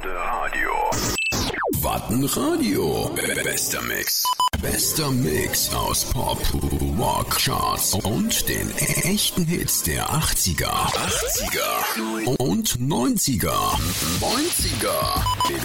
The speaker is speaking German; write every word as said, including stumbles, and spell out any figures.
Radio. Wattenradio. Bester Mix. Bester Mix aus Pop, Rock, Charts und den echten Hits der achtziger, achtziger und neunziger. neunziger.